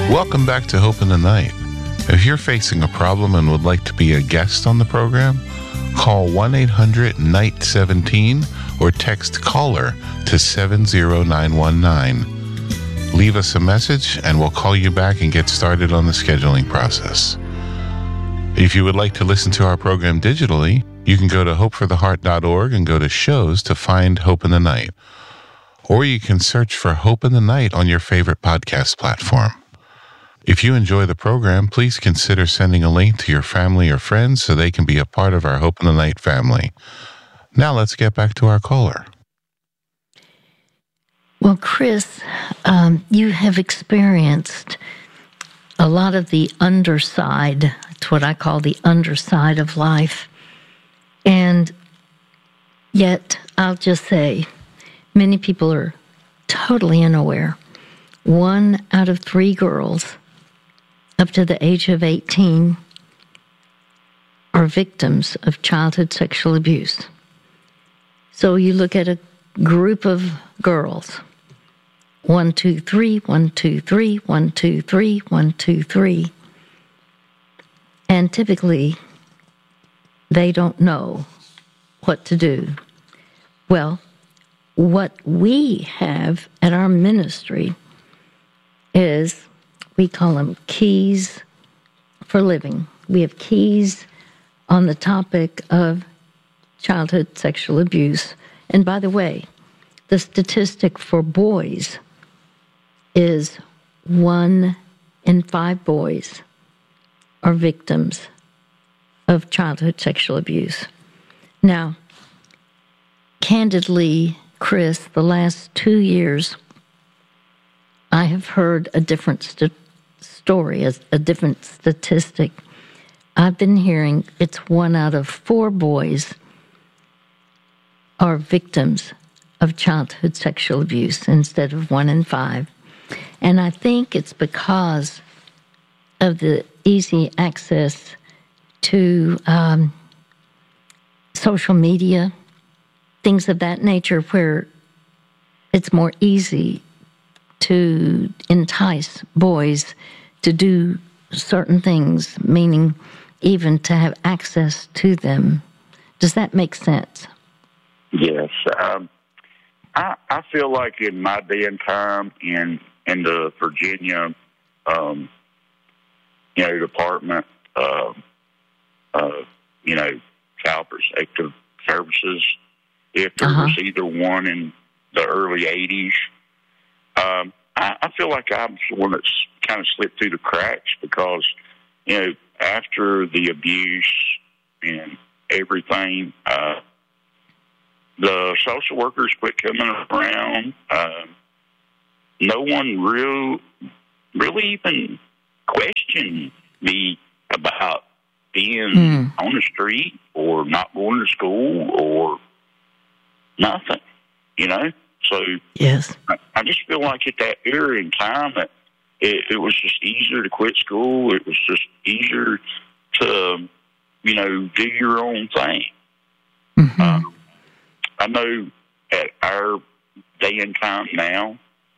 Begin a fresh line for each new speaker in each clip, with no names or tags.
Welcome back to Hope in the Night. If you're facing a problem and would like to be a guest on the program, call 1-800-NIGHT-17 or text CALLER to 70919. Leave us a message and we'll call you back and get started on the scheduling process. If you would like to listen to our program digitally, you can go to hopefortheheart.org and go to shows to find Hope in the Night. Or you can search for Hope in the Night on your favorite podcast platform. If you enjoy the program, please consider sending a link to your family or friends so they can be a part of our Hope in the Night family. Now let's get back to our caller.
Well, Chris, you have experienced a lot of the underside. It's what I call the underside of life. And yet, I'll just say, many people are totally unaware. 1 out of 3 girls up to the age of 18 are victims of childhood sexual abuse. So you look at a group of girls, 1, 2, 3, 1, 2, 3, 1, 2, 3, 1, 2, 3, and typically they don't know what to do. Well, what we have at our ministry is, we call them keys for living. We have keys on the topic of childhood sexual abuse. And by the way, the statistic for boys is 1 in 5 boys are victims of childhood sexual abuse. Now, candidly, Chris, the last 2 years, I have heard a different story, a different statistic. I've been hearing it's 1 out of 4 boys are victims of childhood sexual abuse instead of 1 in 5. And I think it's because of the easy access to social media, things of that nature, where it's more easy to entice boys to do certain things, meaning even to have access to them. Does that make sense?
Yes. I feel like in my day and time in the Virginia, Department of, Child Protective Services, if there was either one in the early 80s, I feel like I'm the one that's kind of slipped through the cracks because, after the abuse and everything, the social workers quit coming around. No one really even questioned me about being on the street or not going to school or nothing, So
yes,
I just feel like at that era in time that it was just easier to quit school. It was just easier to, do your own thing.
Mm-hmm.
I know at our day and time now,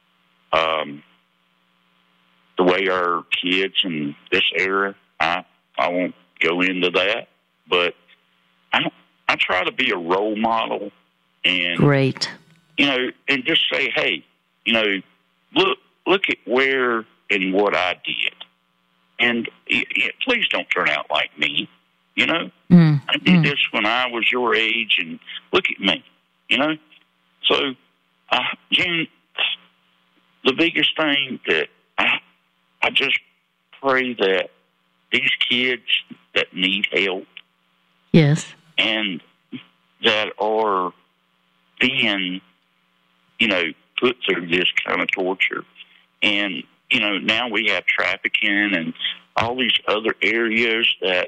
the way our kids in this era, I won't go into that, but I try to be a role model and
great.
And just say, hey, look at where and what I did. And please don't turn out like me, I did this when I was your age, and look at me, So, June, the biggest thing that I just pray that these kids that need help,
yes,
and that are being put through this kind of torture. And, now we have trafficking and all these other areas that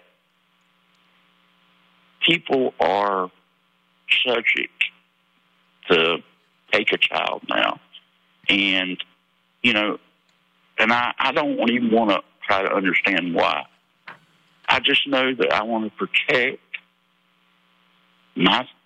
people are subject to take a child now. And, and I don't even want to try to understand why. I just know that I want to protect my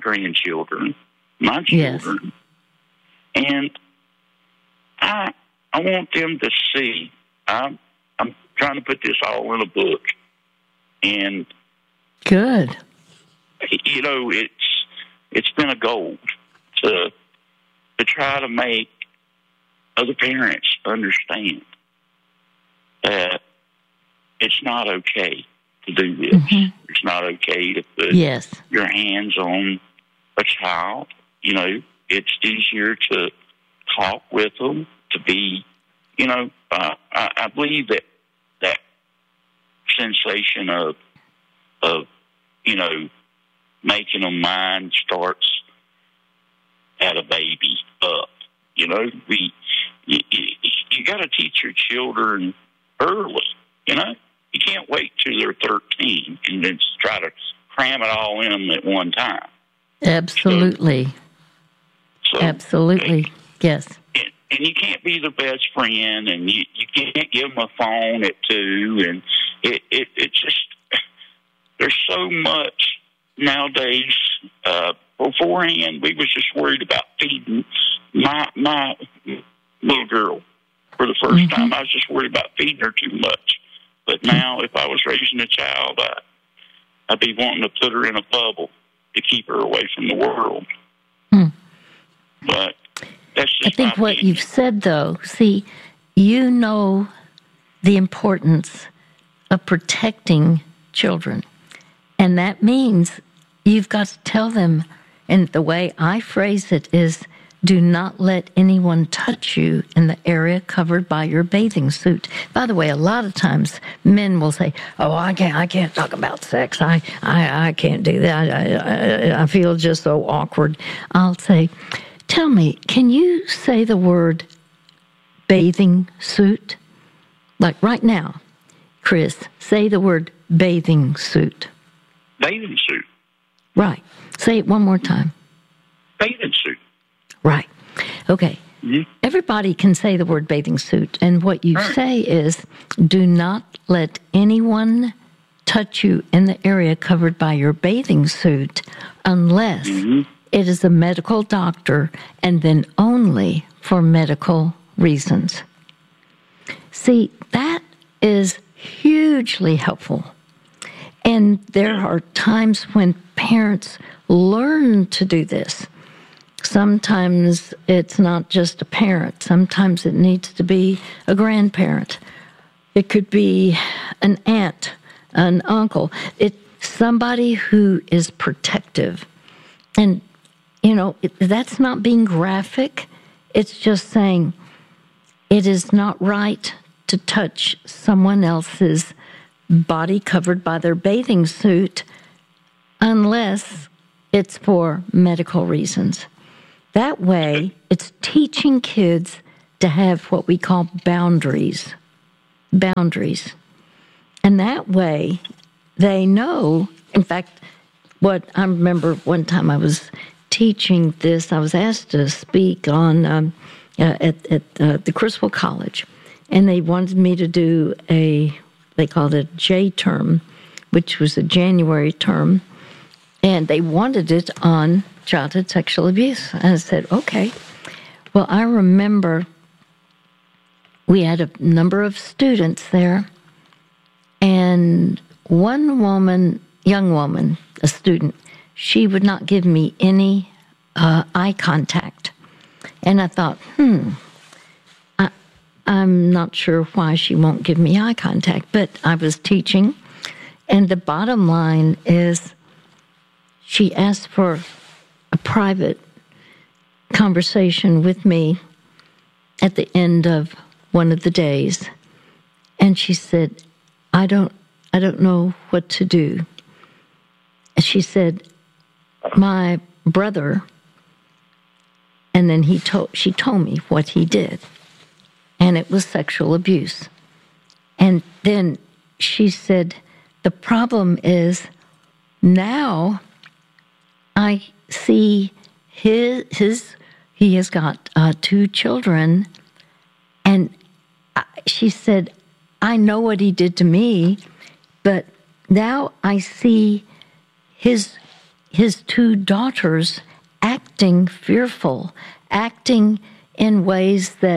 grandchildren, my children. Yes. And I I want them to see. I'm trying to put this all in a book, and
good.
You know, it's been a goal to try to make other parents understand that it's not okay to do this. Mm-hmm. It's not okay to put your hands on a child. You know, it's easier to talk with them, to be, you know, I believe that sensation of, you know, making them mind starts at a baby up. You know, you got to teach your children early. You know, you can't wait till they're 13 and then try to cram it all in them at one time.
Absolutely. Absolutely. Yes.
And you can't be their best friend, and you can't give them a phone at 2, and it's just, there's so much nowadays. Beforehand, we was just worried about feeding my little girl for the first time. I was just worried about feeding her too much. But now, if I was raising a child, I'd be wanting to put her in a bubble to keep her away from the world. But that's just
I think what
opinion.
You've said, though, see, you know the importance of protecting children. And that means you've got to tell them, and the way I phrase it is, do not let anyone touch you in the area covered by your bathing suit. By the way, a lot of times men will say, "Oh, I can't talk about sex. I can't do that. I feel just so awkward." I'll say, "Tell me, can you say the word bathing suit? Like right now, Chris, say the word bathing suit."
Bathing suit.
Right. Say it one more time.
Bathing suit.
Right. Okay. Mm-hmm. Everybody can say the word bathing suit. And what you say is, do not let anyone touch you in the area covered by your bathing suit unless it is a medical doctor, and then only for medical reasons. See, that is hugely helpful. And there are times when parents learn to do this. Sometimes it's not just a parent. Sometimes it needs to be a grandparent. It could be an aunt, an uncle. It's somebody who is protective. And, you know, that's not being graphic. It's just saying it is not right to touch someone else's body covered by their bathing suit unless it's for medical reasons. That way, it's teaching kids to have what we call boundaries. Boundaries. And that way, they know. In fact, what I remember one time I was teaching this, I was asked to speak on at the Criswell College, and they wanted me to do they called it a J term, which was a January term, and they wanted it on childhood sexual abuse. And I said, okay. Well, I remember we had a number of students there, and one woman, young woman, a student, she would not give me any eye contact. And I thought, I'm not sure why she won't give me eye contact, but I was teaching, and the bottom line is she asked for a private conversation with me at the end of one of the days, and she said, I don't know what to do. And she said, my brother, and then she told me what he did, and it was sexual abuse. And then she said, the problem is now I see he has got 2 children, and she said, I know what he did to me, but now I see his 2 daughters acting fearful, acting in ways that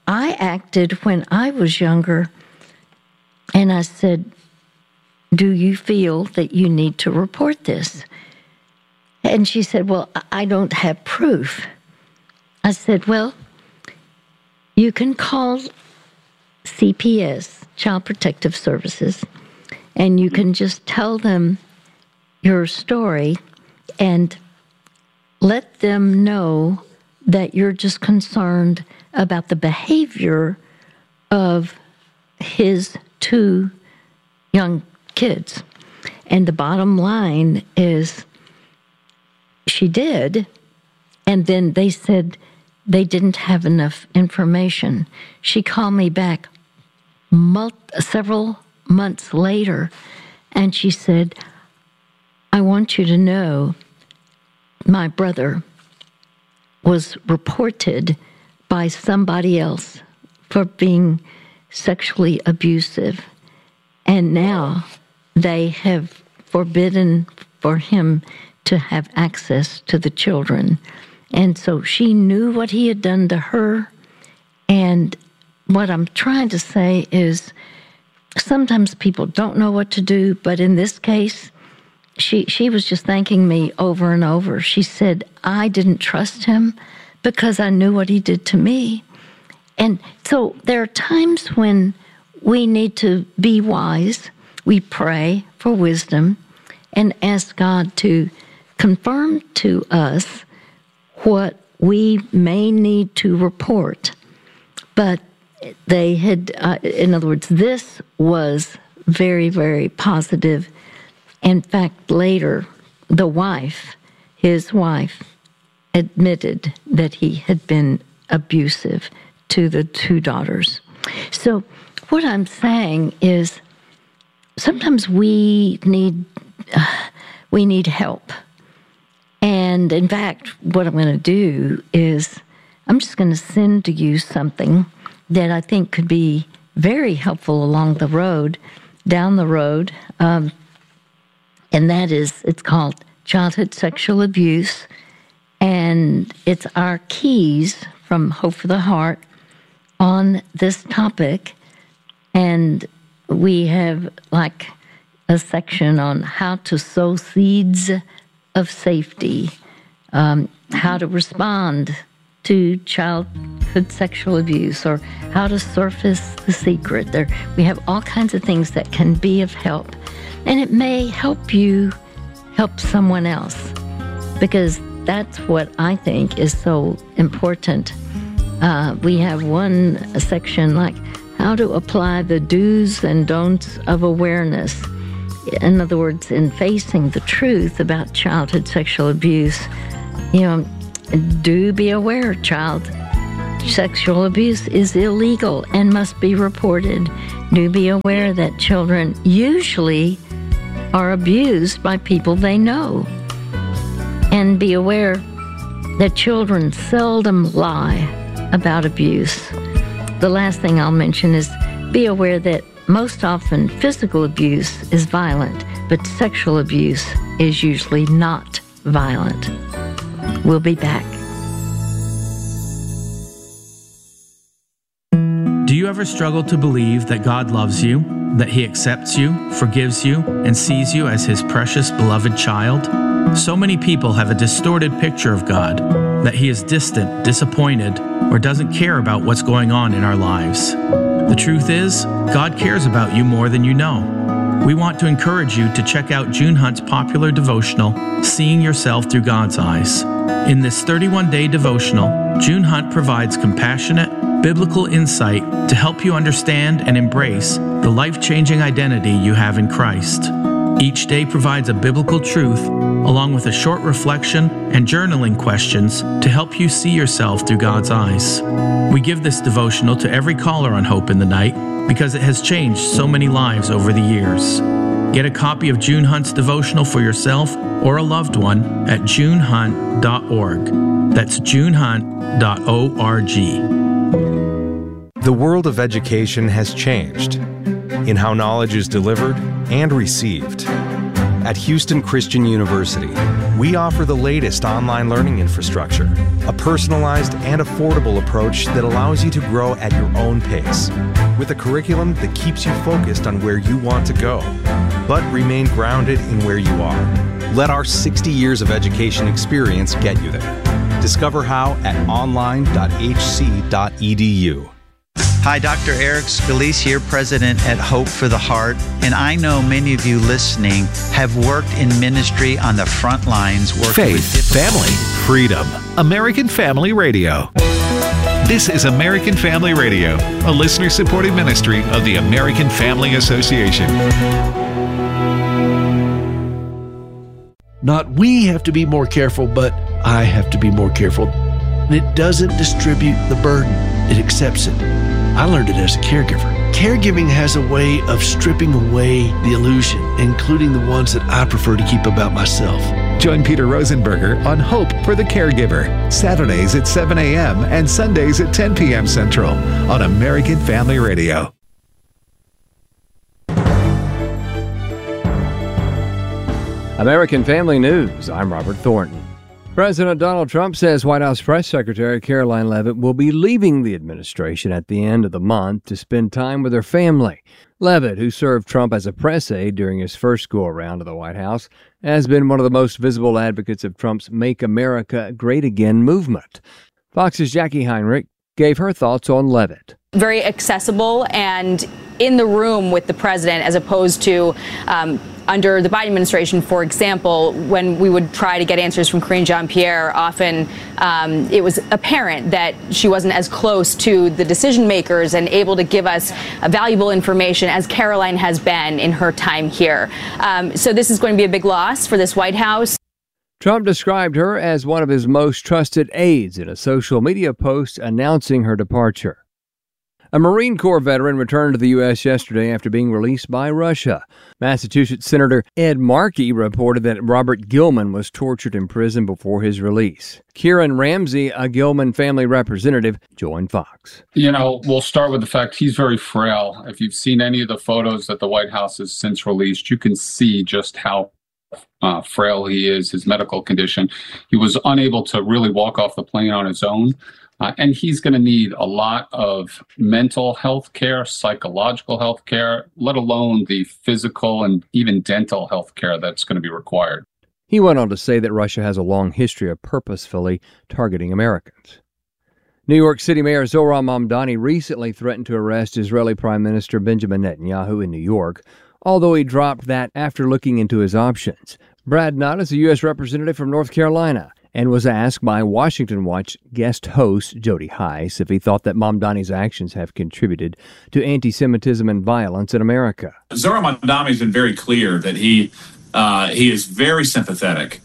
I acted when I was younger, and I said, do you feel that you need to report this? And she said, well, I don't have proof. I said, well, you can call CPS, Child Protective Services, and you can just tell them your story and let them know that you're just concerned about the behavior of his 2 young kids. And the bottom line is she did, and then they said they didn't have enough information. She called me back several months later, and she said, I want you to know my brother was reported by somebody else for being sexually abusive, and now they have forbidden for him to have access to the children. And so she knew what he had done to her. And what I'm trying to say is sometimes people don't know what to do, but in this case, she was just thanking me over and over. She said, I didn't trust him because I knew what he did to me. And so there are times when we need to be wise. We pray for wisdom and ask God to confirm to us what we may need to report. But they had, in other words, this was very, very positive. In fact, later, his wife, admitted that he had been abusive to the 2 daughters. So what I'm saying is sometimes we need help. And in fact, what I'm going to do is I'm just going to send to you something that I think could be very helpful down the road. And that is, it's called Childhood Sexual Abuse. And it's our keys from Hope for the Heart on this topic. And we have like a section on how to sow seeds of safety, how to respond to childhood sexual abuse, or how to surface the secret. We have all kinds of things that can be of help. And it may help you help someone else, because that's what I think is so important. We have one section like how to apply the do's and don'ts of awareness. In other words, in facing the truth about childhood sexual abuse, do be aware, child sexual abuse is illegal and must be reported. Do be aware that children usually are abused by people they know. And be aware that children seldom lie about abuse. The last thing I'll mention is be aware that most often physical abuse is violent, but sexual abuse is usually not violent. We'll be back.
Do you ever struggle to believe that God loves you, that He accepts you, forgives you, and sees you as His precious, beloved child? So many people have a distorted picture of God, that He is distant, disappointed, or doesn't care about what's going on in our lives. The truth is, God cares about you more than you know. We want to encourage you to check out June Hunt's popular devotional, Seeing Yourself Through God's Eyes. In this 31-day devotional, June Hunt provides compassionate, biblical insight to help you understand and embrace the life-changing identity you have in Christ. Each day provides a biblical truth, along with a short reflection and journaling questions to help you see yourself through God's eyes. We give this devotional to every caller on Hope in the Night because it has changed so many lives over the years. Get a copy of June Hunt's devotional for yourself or a loved one at junehunt.org. That's junehunt.org.
The world of education has changed in how knowledge is delivered and received. At Houston Christian University, we offer the latest online learning infrastructure, a personalized and affordable approach that allows you to grow at your own pace, with a curriculum that keeps you focused on where you want to go, but remain grounded in where you are. Let our 60 years of education experience get you there. Discover how at online.hc.edu.
Hi, Dr. Eric Scalise here, President at Hope for the Heart. And I know many of you listening have worked in ministry on the front lines.
Faith, family, freedom. American Family Radio. This is American Family Radio, a listener-supported ministry of the American Family Association.
Not we have to be more careful, but I have to be more careful. It doesn't distribute the burden. It accepts it. I learned it as a caregiver. Caregiving has a way of stripping away the illusion, including the ones that I prefer to keep about myself.
Join Peter Rosenberger on Hope for the Caregiver, Saturdays at 7 a.m. and Sundays at 10 p.m. Central on American Family Radio.
American Family News, I'm Robert Thornton. President Donald Trump says White House Press Secretary Caroline Leavitt will be leaving the administration at the end of the month to spend time with her family. Leavitt, who served Trump as a press aide during his first go-around to the White House, has been one of the most visible advocates of Trump's Make America Great Again movement. Fox's Jackie Heinrich gave her thoughts on Leavitt.
Very accessible and in the room with the president, as opposed to under the Biden administration, for example, when we would try to get answers from Karine Jean-Pierre, often it was apparent that she wasn't as close to the decision makers and able to give us valuable information as Caroline has been in her time here. So this is going to be a big loss for this White House.
Trump described her as one of his most trusted aides in a social media post announcing her departure. A Marine Corps veteran returned to the U.S. yesterday after being released by Russia. Massachusetts Senator Ed Markey reported that Robert Gilman was tortured in prison before his release. Kieran Ramsey, a Gilman family representative, joined Fox.
We'll start with the fact he's very frail. If you've seen any of the photos that the White House has since released, you can see just how frail he is, his medical condition. He was unable to really walk off the plane on his own. And he's going to need a lot of mental health care, psychological health care, let alone the physical and even dental health care that's going to be required.
He went on to say that Russia has a long history of purposefully targeting Americans. New York City Mayor Zohran Mamdani recently threatened to arrest Israeli Prime Minister Benjamin Netanyahu in New York, although he dropped that after looking into his options. Brad Nutt is a U.S. representative from North Carolina and was asked by Washington Watch guest host Jody Heiss if he thought that Mamdani's actions have contributed to anti-Semitism and violence in America.
Zohran Mamdani has been very clear that he is very sympathetic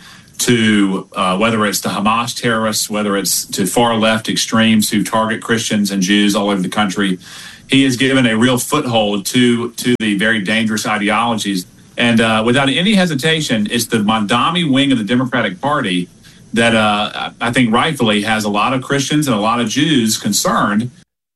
to whether it's to Hamas terrorists, whether it's to far-left extremes who target Christians and Jews all over the country. He has given a real foothold to the very dangerous ideologies. And without any hesitation, it's the Mamdani wing of the Democratic Party that I think rightfully has a lot of Christians and a lot of Jews concerned.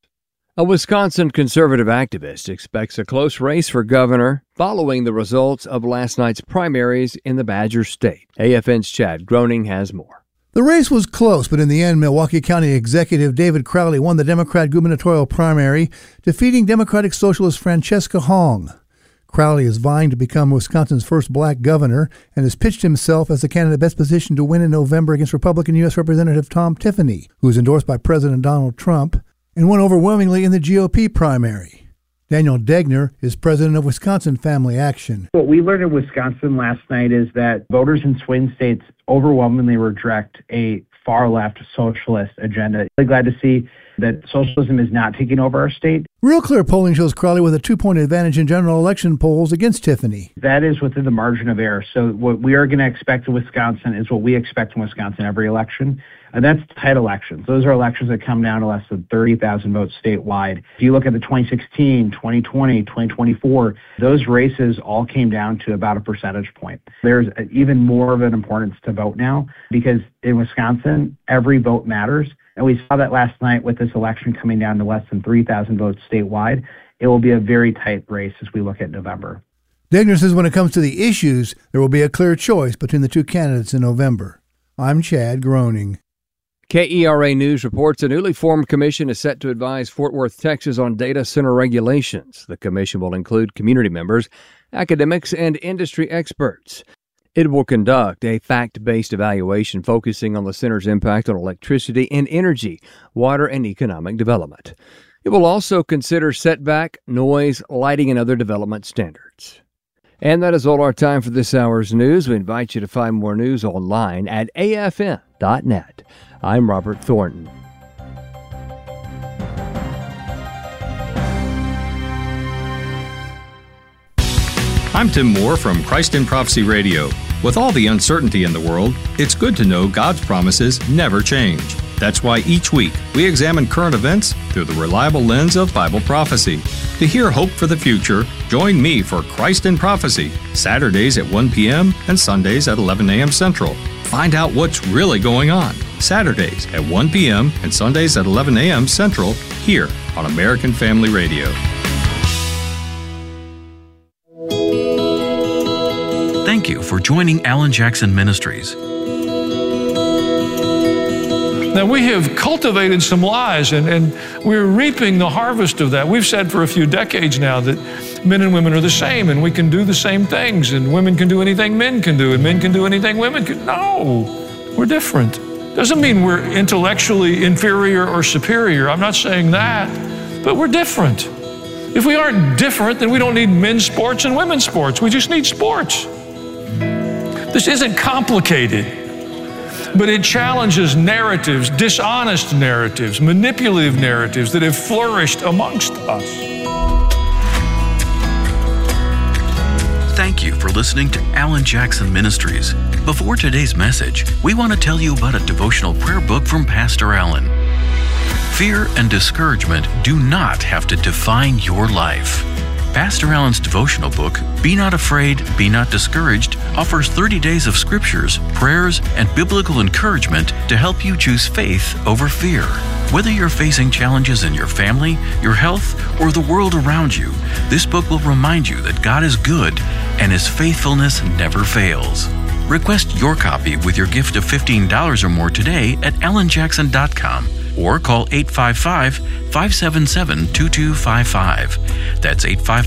A Wisconsin conservative activist expects a close race for governor following the results of last night's primaries in the Badger State. AFN's Chad Groening has more.
The race was close, but in the end, Milwaukee County Executive David Crowley won the Democrat gubernatorial primary, defeating Democratic Socialist Francesca Hong. Crowley is vying to become Wisconsin's first black governor and has pitched himself as the candidate best positioned to win in November against Republican U.S. Representative Tom Tiffany, who is endorsed by President Donald Trump and won overwhelmingly in the GOP primary. Daniel Degner is president of Wisconsin Family Action.
What we learned in Wisconsin last night is that voters in swing states overwhelmingly reject a far-left socialist agenda. Really glad to see that socialism is not taking over our state.
Real Clear polling shows Crowley with a 2-point advantage in general election polls against Tiffany.
That is within the margin of error. So what we are going to expect in Wisconsin is what we expect in Wisconsin every election, and that's tight elections. Those are elections that come down to less than 30,000 votes statewide. If you look at the 2016, 2020, 2024, those races all came down to about a percentage point. There's even more of an importance to vote now because in Wisconsin, every vote matters. And we saw that last night with this election coming down to less than 3,000 votes statewide. It will be a very tight race as we look at November.
Degner says when it comes to the issues, there will be a clear choice between the two candidates in November. I'm Chad Groening.
KERA News reports a newly formed commission is set to advise Fort Worth, Texas on data center regulations. The commission will include community members, academics, and industry experts. It will conduct a fact-based evaluation focusing on the center's impact on electricity and energy, water, and economic development. It will also consider setback, noise, lighting, and other development standards. And that is all our time for this hour's news. We invite you to find more news online at afn.net. I'm Robert Thornton.
I'm Tim Moore from Christ in Prophecy Radio. With all the uncertainty in the world, it's good to know God's promises never change. That's why each week we examine current events through the reliable lens of Bible prophecy. To hear hope for the future, join me for Christ in Prophecy, Saturdays at 1 p.m. and Sundays at 11 a.m. Central. Find out what's really going on. Saturdays at 1 p.m. and Sundays at 11 a.m. Central, here on American Family Radio.
Thank you for joining Alan Jackson Ministries.
Now, we have cultivated some lies, and we're reaping the harvest of that. We've said for a few decades now that men and women are the same, and we can do the same things, and women can do anything men can do, and men can do anything women can. No, we're different. Doesn't mean we're intellectually inferior or superior. I'm not saying that, but we're different. If we aren't different, then we don't need men's sports and women's sports. We just need sports. This isn't complicated, but it challenges narratives, dishonest narratives, manipulative narratives that have flourished amongst us.
Thank you for listening to Alan Jackson Ministries. Before today's message, we want to tell you about a devotional prayer book from Pastor Alan. Fear and discouragement do not have to define your life. Pastor Alan's devotional book, Be Not Afraid, Be Not Discouraged, offers 30 days of scriptures, prayers, and biblical encouragement to help you choose faith over fear. Whether you're facing challenges in your family, your health, or the world around you, this book will remind you that God is good and His faithfulness never fails. Request your copy with your gift of $15 or more today at alanjackson.com. Or call 855-577-2255. That's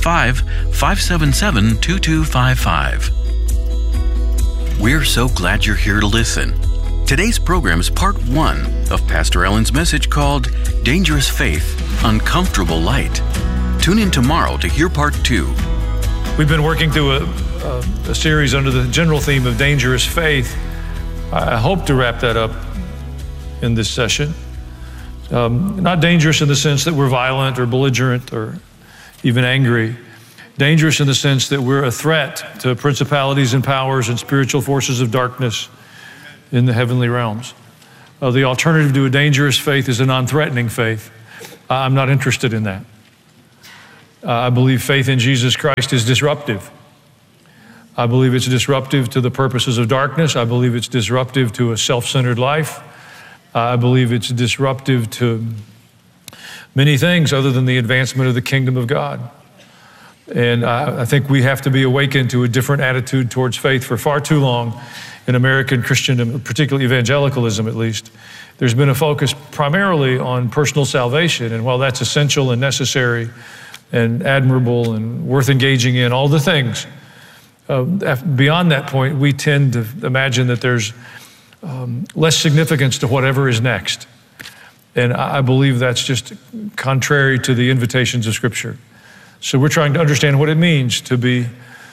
855-577-2255. We're so glad you're here to listen. Today's program is part 1 of Pastor Alan's message called Dangerous Faith, Uncomfortable Light. Tune in tomorrow to hear part 2.
We've been working through a series under the general theme of dangerous faith. I hope to wrap that up in this session. Not dangerous in the sense that we're violent or belligerent or even angry. Dangerous in the sense that we're a threat to principalities and powers and spiritual forces of darkness in the heavenly realms. The alternative to a dangerous faith is a non-threatening faith. I'm not interested in that. I believe faith in Jesus Christ is disruptive. I believe it's disruptive to the purposes of darkness. I believe it's disruptive to a self-centered life. I believe it's disruptive to many things other than the advancement of the kingdom of God. And I think we have to be awakened to a different attitude towards faith. For far too long in American Christendom, particularly evangelicalism at least, there's been a focus primarily on personal salvation. And while that's essential and necessary and admirable and worth engaging in, all the things, beyond that point, we tend to imagine that there's less significance to whatever is next. And I believe that's just contrary to the invitations of Scripture. So we're trying to understand what it means to be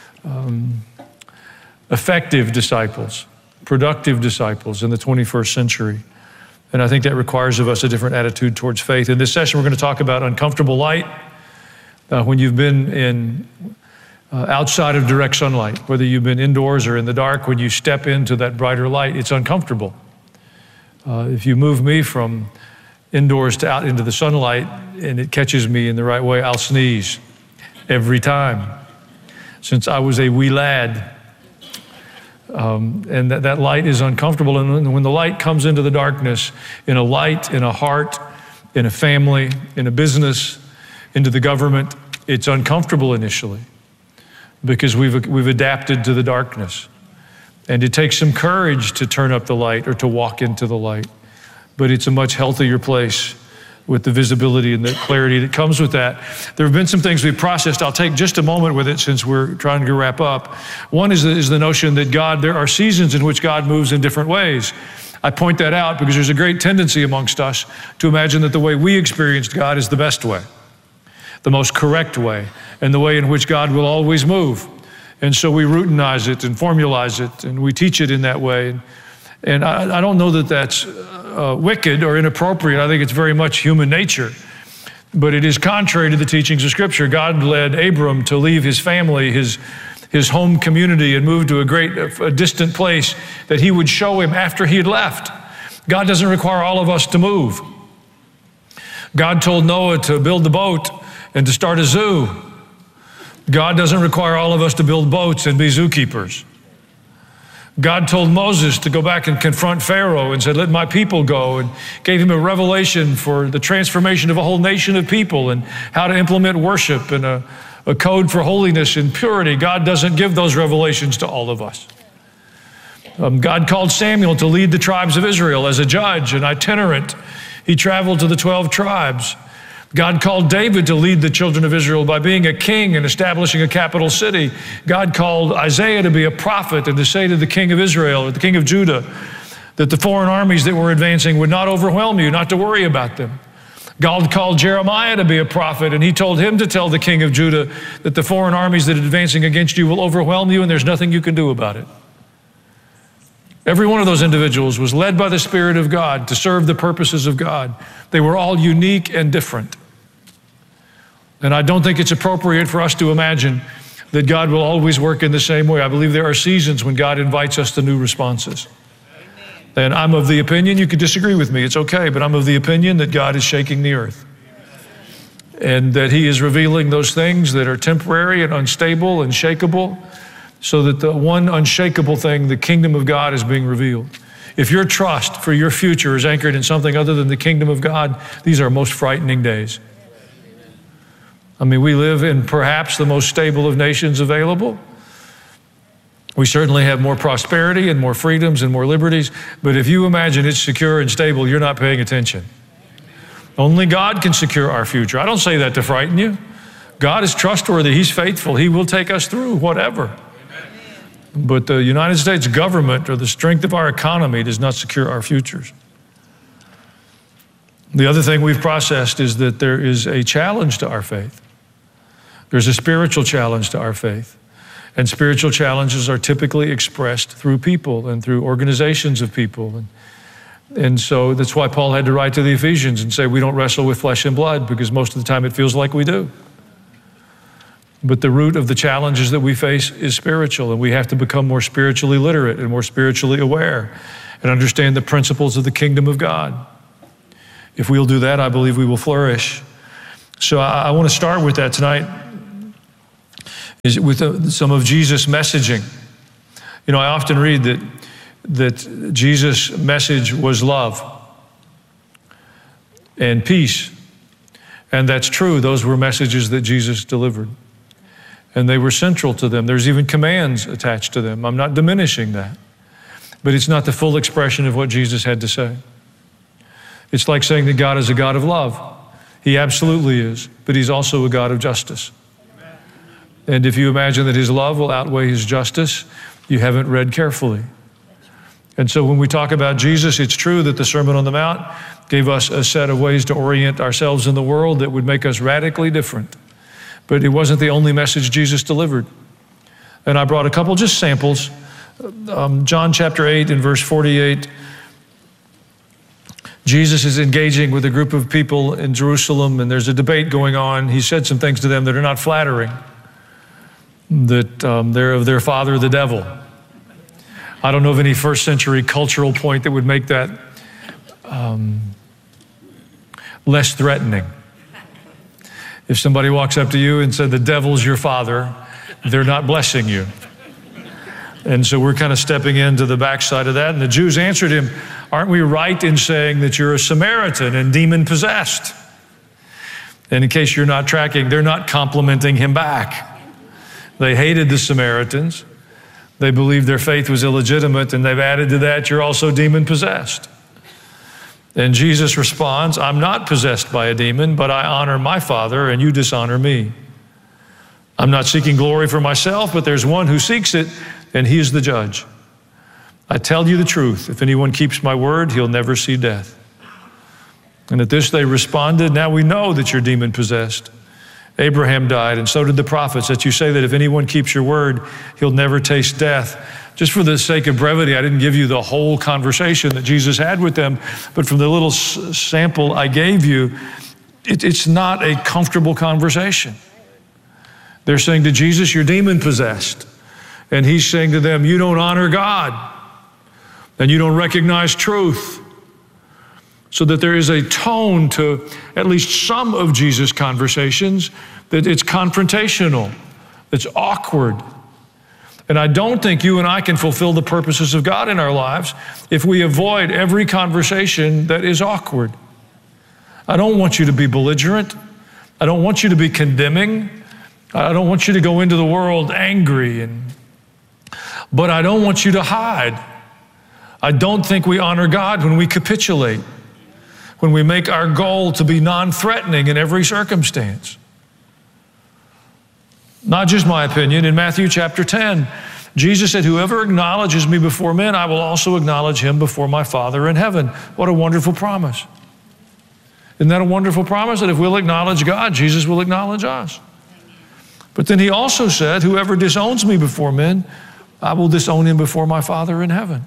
effective disciples, productive disciples in the 21st century. And I think that requires of us a different attitude towards faith. In this session, we're going to talk about uncomfortable light. When you've been outside of direct sunlight, whether you've been indoors or in the dark, when you step into that brighter light, it's uncomfortable. If you move me from indoors to out into the sunlight and it catches me in the right way, I'll sneeze every time. Since I was a wee lad, and that light is uncomfortable. And when the light comes into the darkness, in a light, in a heart, in a family, in a business, into the government, it's uncomfortable initially. because we've adapted to the darkness. And it takes some courage to turn up the light or to walk into the light. But it's a much healthier place with the visibility and the clarity that comes with that. There have been some things we've processed. I'll take just a moment with it since we're trying to wrap up. One is the notion that there are seasons in which God moves in different ways. I point that out because there's a great tendency amongst us to imagine that the way we experienced God is the best way, the most correct way, and the way in which God will always move. And so we routinize it and formalize it, and we teach it in that way. And I don't know that that's wicked or inappropriate. I think it's very much human nature. But it is contrary to the teachings of Scripture. God led Abram to leave his family, his home community, and move to a distant place that he would show him after he had left. God doesn't require all of us to move. God told Noah to build the boat and to start a zoo. God doesn't require all of us to build boats and be zookeepers. God told Moses to go back and confront Pharaoh and said, let my people go, and gave him a revelation for the transformation of a whole nation of people and how to implement worship and a code for holiness and purity. God doesn't give those revelations to all of us. God called Samuel to lead the tribes of Israel as a judge, an itinerant. He traveled to the 12 tribes. God called David to lead the children of Israel by being a king and establishing a capital city. God called Isaiah to be a prophet and to say to the king of Israel or the king of Judah that the foreign armies that were advancing would not overwhelm you, not to worry about them. God called Jeremiah to be a prophet, and he told him to tell the king of Judah that the foreign armies that are advancing against you will overwhelm you and there's nothing you can do about it. Every one of those individuals was led by the Spirit of God to serve the purposes of God. They were all unique and different. And I don't think it's appropriate for us to imagine that God will always work in the same way. I believe there are seasons when God invites us to new responses. And I'm of the opinion, you could disagree with me, it's okay, but I'm of the opinion that God is shaking the earth. And that he is revealing those things that are temporary and unstable and shakeable, so that the one unshakable thing, the kingdom of God, is being revealed. If your trust for your future is anchored in something other than the kingdom of God, these are most frightening days. I mean, we live in perhaps the most stable of nations available. We certainly have more prosperity and more freedoms and more liberties, but if you imagine it's secure and stable, you're not paying attention. Only God can secure our future. I don't say that to frighten you. God is trustworthy. He's faithful. He will take us through whatever. But the United States government or the strength of our economy does not secure our futures. The other thing we've processed is that there is a challenge to our faith. There's a spiritual challenge to our faith. And spiritual challenges are typically expressed through people and through organizations of people. And so that's why Paul had to write to the Ephesians and say, we don't wrestle with flesh and blood, because most of the time it feels like we do. But the root of the challenges that we face is spiritual, and we have to become more spiritually literate and more spiritually aware and understand the principles of the kingdom of God. If we'll do that, I believe we will flourish. So I want to start with that tonight, is with some of Jesus' messaging. You know, I often read that Jesus' message was love and peace. And that's true. Those were messages that Jesus delivered. And they were central to them. There's even commands attached to them. I'm not diminishing that. But it's not the full expression of what Jesus had to say. It's like saying that God is a God of love. He absolutely is, but he's also a God of justice. And if you imagine that his love will outweigh his justice, you haven't read carefully. And so when we talk about Jesus, it's true that the Sermon on the Mount gave us a set of ways to orient ourselves in the world that would make us radically different. But it wasn't the only message Jesus delivered. And I brought a couple just samples. John chapter 8 and verse 48. Jesus is engaging with a group of people in Jerusalem, and there's a debate going on. He said some things to them that are not flattering, that they're of their father, the devil. I don't know of any first century cultural point that would make that less threatening. If somebody walks up to you and said, the devil's your father, they're not blessing you. And so we're kind of stepping into the backside of that. And the Jews answered him, aren't we right in saying that you're a Samaritan and demon-possessed? And in case you're not tracking, they're not complimenting him back. They hated the Samaritans. They believed their faith was illegitimate, and they've added to that, you're also demon-possessed. And Jesus responds, I'm not possessed by a demon, but I honor my Father, and you dishonor me. I'm not seeking glory for myself, but there's one who seeks it, and he is the judge. I tell you the truth. If anyone keeps my word, he'll never see death. And at this they responded, now we know that you're demon-possessed. Abraham died, and so did the prophets, that you say that if anyone keeps your word, he'll never taste death. Just for the sake of brevity, I didn't give you the whole conversation that Jesus had with them, but from the little sample I gave you, it's not a comfortable conversation. They're saying to Jesus, you're demon-possessed. And he's saying to them, you don't honor God, and you don't recognize truth. So that there is a tone to at least some of Jesus' conversations that it's confrontational, it's awkward. And I don't think you and I can fulfill the purposes of God in our lives if we avoid every conversation that is awkward. I don't want you to be belligerent. I don't want you to be condemning. I don't want you to go into the world angry. But I don't want you to hide. I don't think we honor God when we capitulate, when we make our goal to be non-threatening in every circumstance. Not just my opinion. In Matthew chapter 10, Jesus said, whoever acknowledges me before men, I will also acknowledge him before my Father in heaven. What a wonderful promise. Isn't that a wonderful promise? That if we'll acknowledge God, Jesus will acknowledge us. But then he also said, whoever disowns me before men, I will disown him before my Father in heaven.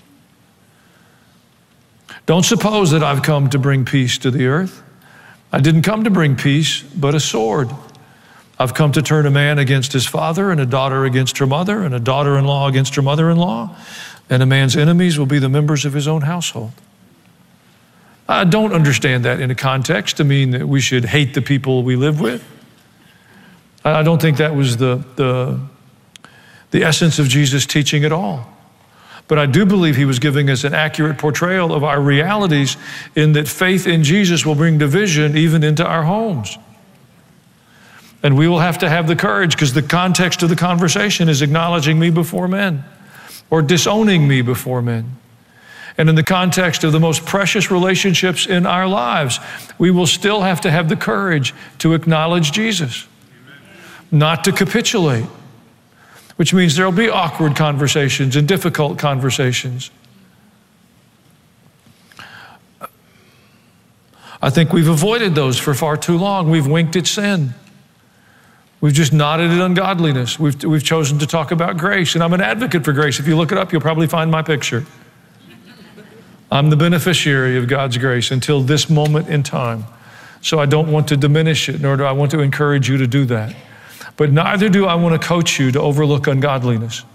Don't suppose that I've come to bring peace to the earth. I didn't come to bring peace, but a sword. I've come to turn a man against his father, and a daughter against her mother, and a daughter-in-law against her mother-in-law, and a man's enemies will be the members of his own household. I don't understand that in a context to mean that we should hate the people we live with. I don't think that was the essence of Jesus' teaching at all. But I do believe he was giving us an accurate portrayal of our realities in that faith in Jesus will bring division even into our homes. And we will have to have the courage, because the context of the conversation is acknowledging me before men or disowning me before men. And in the context of the most precious relationships in our lives, we will still have to have the courage to acknowledge Jesus, not to capitulate. Which means there'll be awkward conversations and difficult conversations. I think we've avoided those for far too long. We've winked at sin. We've just nodded at ungodliness. We've chosen to talk about grace. And I'm an advocate for grace. If you look it up, you'll probably find my picture. I'm the beneficiary of God's grace until this moment in time. So I don't want to diminish it, nor do I want to encourage you to do that. But neither do I want to coach you to overlook ungodliness.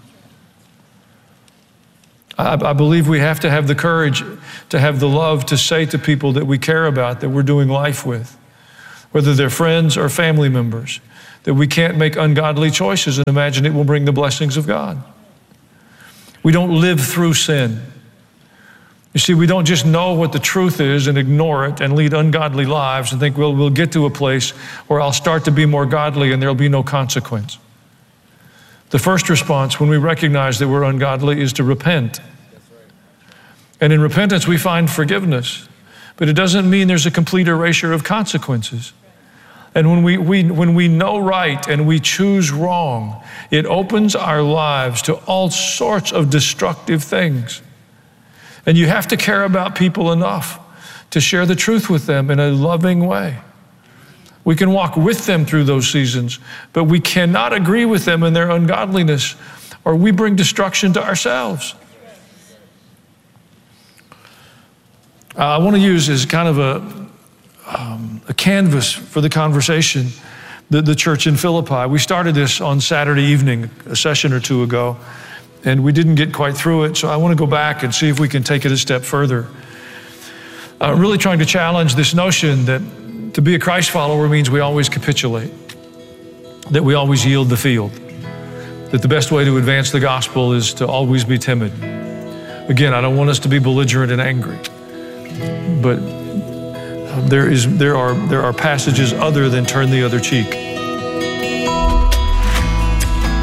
I believe we have to have the courage to have the love to say to people that we care about, that we're doing life with, whether they're friends or family members, that we can't make ungodly choices and imagine it will bring the blessings of God. We don't live through sin. You see, we don't just know what the truth is and ignore it and lead ungodly lives and think, well, we'll get to a place where I'll start to be more godly and there'll be no consequence. The first response when we recognize that we're ungodly is to repent. And in repentance, we find forgiveness. But it doesn't mean there's a complete erasure of consequences. And when we know right and we choose wrong, it opens our lives to all sorts of destructive things. And you have to care about people enough to share the truth with them in a loving way. We can walk with them through those seasons, but we cannot agree with them in their ungodliness, or we bring destruction to ourselves. I want to use as kind of a canvas for the conversation the church in Philippi. We started this on Saturday evening, a session or two ago, and we didn't get quite through it, so I want to go back and see if we can take it a step further. Really trying to challenge this notion that to be a Christ follower means we always capitulate, that we always yield the field, that the best way to advance the gospel is to always be timid. Again, I don't want us to be belligerent and angry, but there are passages other than turn the other cheek.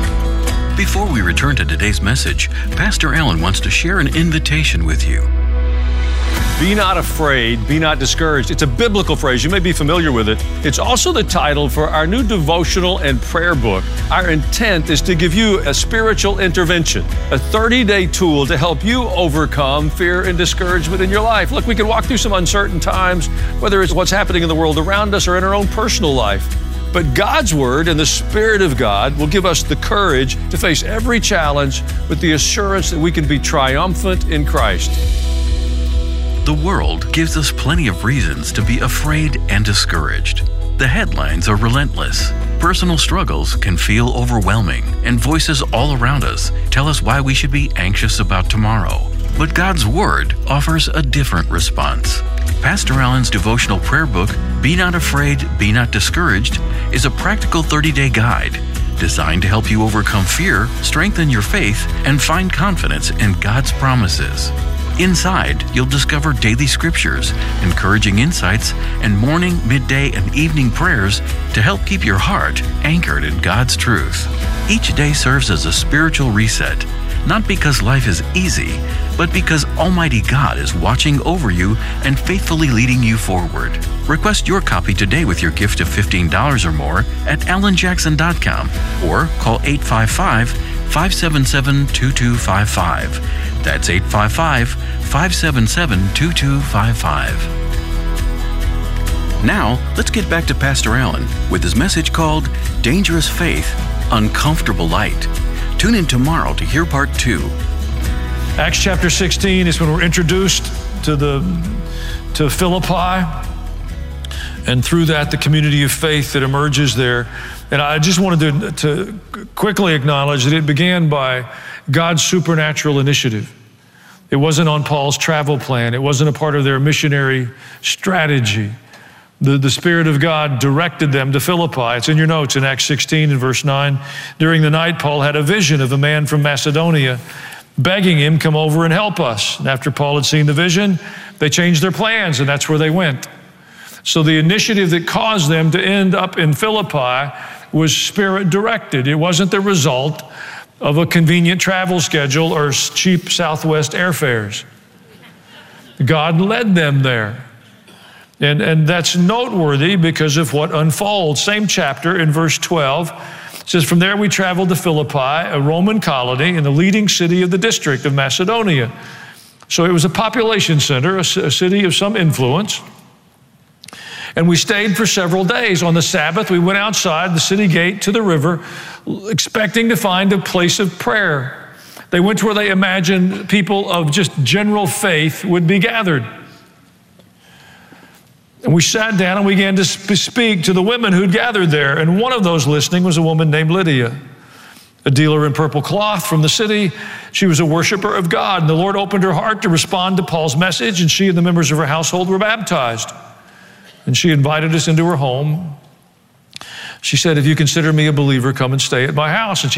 Before we return to today's message, Pastor Allen wants to share an invitation with you.
Be not afraid, be not discouraged. It's a biblical phrase. You may be familiar with it. It's also the title for our new devotional and prayer book. Our intent is to give you a spiritual intervention, a 30-day tool to help you overcome fear and discouragement in your life. Look, we can walk through some uncertain times, whether it's what's happening in the world around us or in our own personal life. But God's Word and the Spirit of God will give us the courage to face every challenge with the assurance that we can be triumphant in Christ.
The world gives us plenty of reasons to be afraid and discouraged. The headlines are relentless. Personal struggles can feel overwhelming, and voices all around us tell us why we should be anxious about tomorrow. But God's Word offers a different response. Pastor Allen's devotional prayer book, Be Not Afraid, Be Not Discouraged, is a practical 30-day guide designed to help you overcome fear, strengthen your faith, and find confidence in God's promises. Inside, you'll discover daily scriptures, encouraging insights, and morning, midday, and evening prayers to help keep your heart anchored in God's truth. Each day serves as a spiritual reset, not because life is easy, but because Almighty God is watching over you and faithfully leading you forward. Request your copy today with your gift of $15 or more at allenjackson.com or call 855-577-2255. That's 855-577-2255. Now, let's get back to Pastor Allen with his message called Dangerous Faith, Uncomfortable Light. Tune in tomorrow to hear part 2.
Acts chapter 16 is when we're introduced to Philippi, and through that, the community of faith that emerges there. And I just wanted to quickly acknowledge that it began by God's supernatural initiative. It wasn't on Paul's travel plan. It wasn't a part of their missionary strategy. The Spirit of God directed them to Philippi. It's in your notes in Acts 16 and verse 9. During the night, Paul had a vision of a man from Macedonia begging him, come over and help us. And after Paul had seen the vision, they changed their plans, and that's where they went. So the initiative that caused them to end up in Philippi was Spirit-directed. It wasn't the result of a convenient travel schedule or cheap Southwest airfares. God led them there. And that's noteworthy because of what unfolds. Same chapter in verse 12. It says, from there we traveled to Philippi, a Roman colony in the leading city of the district of Macedonia. So it was a population center, a city of some influence. And we stayed for several days. On the Sabbath, we went outside the city gate to the river, expecting to find a place of prayer. They went to where they imagined people of just general faith would be gathered. And we sat down and we began to speak to the women who'd gathered there. And one of those listening was a woman named Lydia, a dealer in purple cloth from the city. She was a worshiper of God. And the Lord opened her heart to respond to Paul's message, and she and the members of her household were baptized. And she invited us into her home. She said, if you consider me a believer, come and stay at my house. And she